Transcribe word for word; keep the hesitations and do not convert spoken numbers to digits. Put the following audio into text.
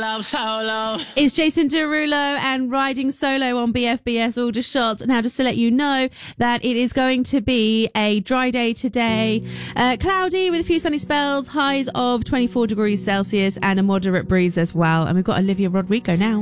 up solo. It's Jason Derulo and Riding Solo on B F B S Aldershot. Now, just to let you know that it is going to be a dry day today. Uh, cloudy with a few sunny spells, highs of twenty-four degrees Celsius and a moderate breeze as well. And we've got Olivia Rodrigo now.